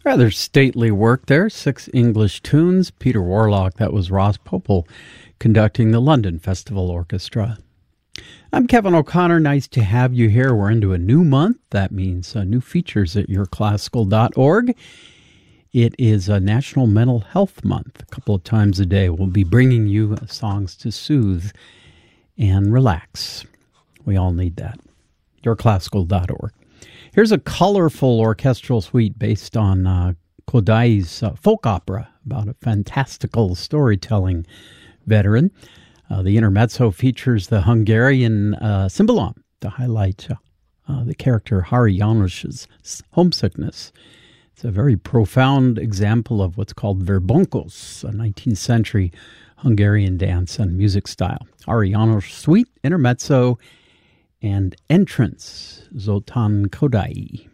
Rather stately work there. 6 English tunes. Peter Warlock, that was Ross Popel, conducting the London Festival Orchestra. I'm Kevin O'Connor. Nice to have you here. We're into a new month. That means new features at yourclassical.org. It is a National Mental Health Month. A couple of times a day, we'll be bringing you songs to soothe and relax. We all need that. yourclassical.org. Here's a colorful orchestral suite based on Kodai's folk opera about a fantastical storytelling veteran. The intermezzo features the Hungarian Cymbalom to highlight the character Hari János's homesickness. It's a very profound example of what's called verbonkos, a 19th century Hungarian dance and music style. Hari János Suite, intermezzo, and entrance, Zoltán Kodály.